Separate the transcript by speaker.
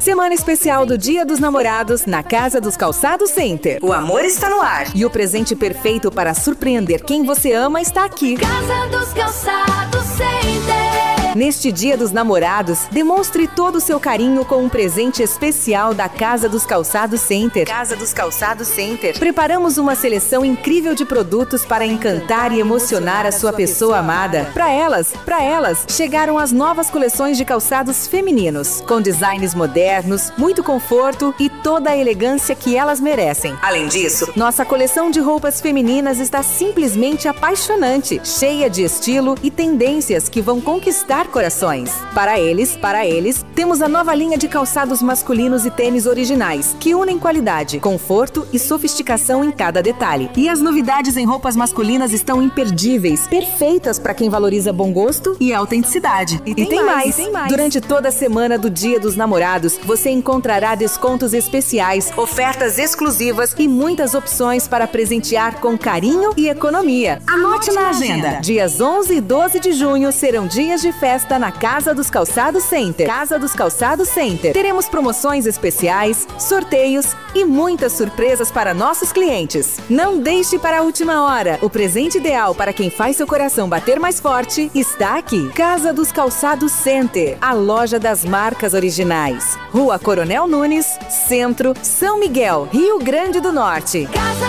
Speaker 1: Semana especial do Dia dos Namorados na Casa dos Calçados Center. O amor está no ar e o presente perfeito para surpreender quem você ama está aqui.
Speaker 2: Casa dos Calçados Center.
Speaker 1: Neste Dia dos Namorados, demonstre todo o seu carinho com um presente especial da Casa dos Calçados Center. Casa dos Calçados Center. Preparamos uma seleção incrível de produtos para encantar e emocionar a sua pessoa amada. Para elas, chegaram as novas coleções de calçados femininos, com designs modernos, muito conforto e toda a elegância que elas merecem. Além disso, nossa coleção de roupas femininas está simplesmente apaixonante, cheia de estilo e tendências que vão conquistar corações. Para eles, temos a nova linha de calçados masculinos e tênis originais, que unem qualidade, conforto e sofisticação em cada detalhe. E as novidades em roupas masculinas estão imperdíveis, perfeitas para quem valoriza bom gosto e autenticidade. E tem mais. Durante toda a semana do Dia dos Namorados, você encontrará descontos especiais, ofertas exclusivas e muitas opções para presentear com carinho e economia. Anote na agenda. Dias 11 e 12 de junho serão dias de festa na Casa dos Calçados Center. Casa dos Calçados Center. Teremos promoções especiais, sorteios e muitas surpresas para nossos clientes. Não deixe para a última hora. O presente ideal para quem faz seu coração bater mais forte está aqui. Casa dos Calçados Center, a loja das marcas originais. Rua Coronel Nunes, Centro, São Miguel, Rio Grande do Norte.